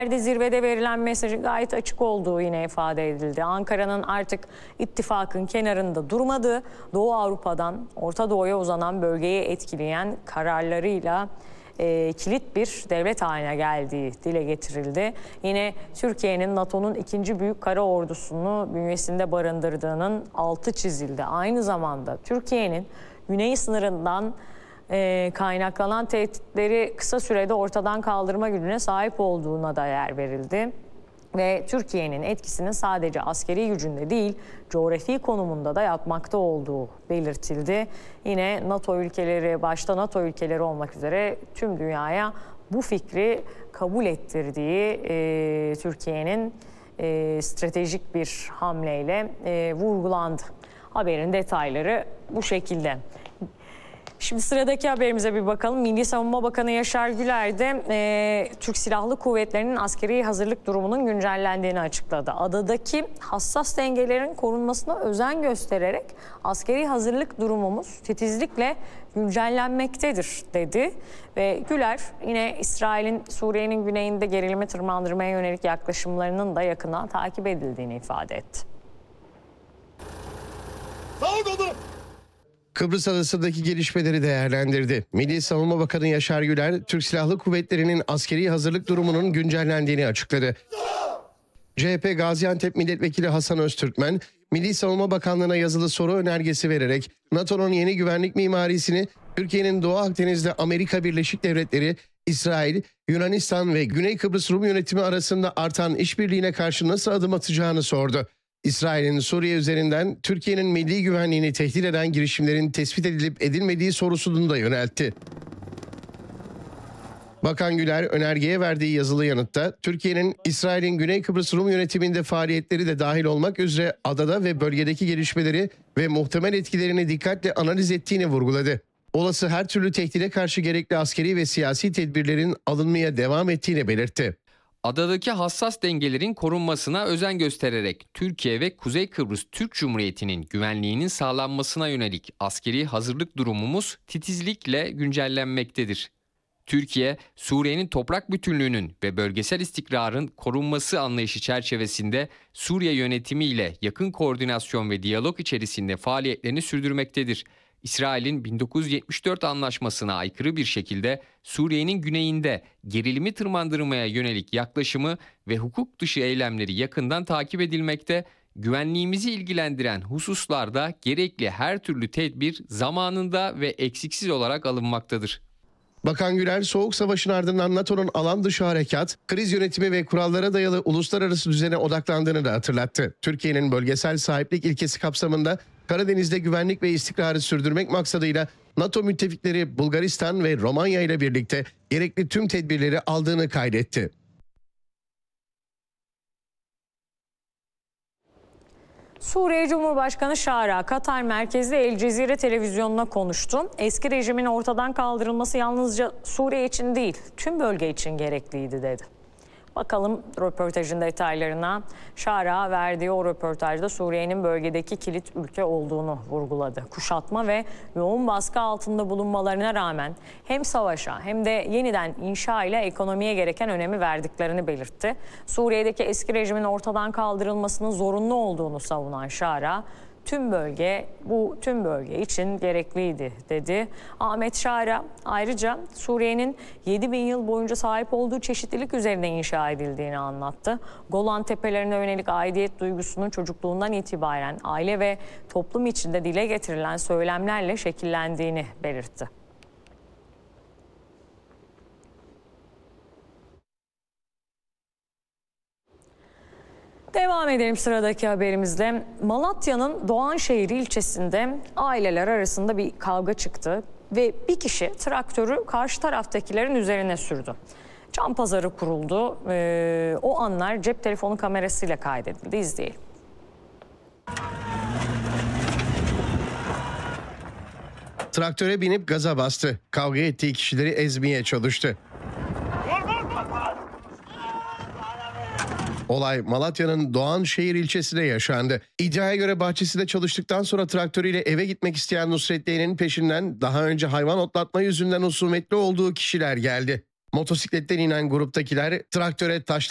Zirvede verilen mesajın gayet açık olduğu yine ifade edildi. Ankara'nın artık ittifakın kenarında durmadığı, Doğu Avrupa'dan Orta Doğu'ya uzanan bölgeyi etkileyen kararlarıyla kilit bir devlet haline geldiği dile getirildi. Yine Türkiye'nin NATO'nun ikinci büyük kara ordusunu bünyesinde barındırdığının altı çizildi. Aynı zamanda Türkiye'nin güney sınırından kaynaklanan tehditleri kısa sürede ortadan kaldırma gücüne sahip olduğuna da yer verildi. Ve Türkiye'nin etkisinin sadece askeri gücünde değil, coğrafi konumunda da yapmakta olduğu belirtildi. Yine NATO ülkeleri, başta NATO ülkeleri olmak üzere tüm dünyaya bu fikri kabul ettirdiği Türkiye'nin stratejik bir hamleyle vurgulandı. Haberin detayları bu şekilde. Şimdi sıradaki haberimize bir bakalım. Milli Savunma Bakanı Yaşar Güler de Türk Silahlı Kuvvetleri'nin askeri hazırlık durumunun güncellendiğini açıkladı. Adadaki hassas dengelerin korunmasına özen göstererek askeri hazırlık durumumuz titizlikle güncellenmektedir dedi. Ve Güler yine İsrail'in Suriye'nin güneyinde gerilimi tırmandırmaya yönelik yaklaşımlarının da yakından takip edildiğini ifade etti. Kıbrıs Adası'ndaki gelişmeleri değerlendirdi. Milli Savunma Bakanı Yaşar Güler, Türk Silahlı Kuvvetleri'nin askeri hazırlık durumunun güncellendiğini açıkladı. CHP Gaziantep Milletvekili Hasan Öztürkmen, Milli Savunma Bakanlığı'na yazılı soru önergesi vererek NATO'nun yeni güvenlik mimarisini Türkiye'nin Doğu Akdeniz'de Amerika Birleşik Devletleri, İsrail, Yunanistan ve Güney Kıbrıs Rum yönetimi arasında artan işbirliğine karşı nasıl adım atacağını sordu. İsrail'in Suriye üzerinden Türkiye'nin milli güvenliğini tehdit eden girişimlerin tespit edilip edilmediği sorusunu da yöneltti. Bakan Güler önergeye verdiği yazılı yanıtta Türkiye'nin İsrail'in Güney Kıbrıs Rum yönetiminde faaliyetleri de dahil olmak üzere adada ve bölgedeki gelişmeleri ve muhtemel etkilerini dikkatle analiz ettiğini vurguladı. Olası her türlü tehdide karşı gerekli askeri ve siyasi tedbirlerin alınmaya devam ettiğini belirtti. Adadaki hassas dengelerin korunmasına özen göstererek Türkiye ve Kuzey Kıbrıs Türk Cumhuriyeti'nin güvenliğinin sağlanmasına yönelik askeri hazırlık durumumuz titizlikle güncellenmektedir. Türkiye, Suriye'nin toprak bütünlüğünün ve bölgesel istikrarın korunması anlayışı çerçevesinde Suriye yönetimiyle yakın koordinasyon ve diyalog içerisinde faaliyetlerini sürdürmektedir. İsrail'in 1974 anlaşmasına aykırı bir şekilde Suriye'nin güneyinde gerilimi tırmandırmaya yönelik yaklaşımı ve hukuk dışı eylemleri yakından takip edilmekte, güvenliğimizi ilgilendiren hususlarda gerekli her türlü tedbir zamanında ve eksiksiz olarak alınmaktadır. Bakan Güler, Soğuk Savaş'ın ardından NATO'nun alan dışı harekat, kriz yönetimi ve kurallara dayalı uluslararası düzene odaklandığını da hatırlattı. Türkiye'nin bölgesel sahiplik ilkesi kapsamında Karadeniz'de güvenlik ve istikrarı sürdürmek maksadıyla NATO müttefikleri Bulgaristan ve Romanya ile birlikte gerekli tüm tedbirleri aldığını kaydetti. Suriye Cumhurbaşkanı Şara, Katar merkezli El Cezire televizyonuna konuştu. Eski rejimin ortadan kaldırılması yalnızca Suriye için değil, tüm bölge için gerekliydi dedi. Bakalım röportajın detaylarına. Şara verdiği o röportajda Suriye'nin bölgedeki kilit ülke olduğunu vurguladı. Kuşatma ve yoğun baskı altında bulunmalarına rağmen hem savaşa hem de yeniden inşa ile ekonomiye gereken önemi verdiklerini belirtti. Suriye'deki eski rejimin ortadan kaldırılmasının zorunlu olduğunu savunan Şara, tüm bölge için gerekliydi dedi. Ahmet Şara ayrıca Suriye'nin 7.000 yıl boyunca sahip olduğu çeşitlilik üzerine inşa edildiğini anlattı. Golan Tepelerine yönelik aidiyet duygusunun çocukluğundan itibaren aile ve toplum içinde dile getirilen söylemlerle şekillendiğini belirtti. Devam edelim sıradaki haberimizle. Malatya'nın Doğanşehir ilçesinde aileler arasında bir kavga çıktı ve bir kişi traktörü karşı taraftakilerin üzerine sürdü. Can pazarı kuruldu. O anlar cep telefonu kamerasıyla kaydedildi. İzleyelim. Traktöre binip gaza bastı. Kavga ettiği kişileri ezmeye çalıştı. Olay Malatya'nın Doğanşehir ilçesinde yaşandı. İddiaya göre bahçesinde çalıştıktan sonra traktörüyle eve gitmek isteyen Nusrettin'in peşinden daha önce hayvan otlatma yüzünden husumetli olduğu kişiler geldi. Motosikletten inen gruptakiler traktöre taşlar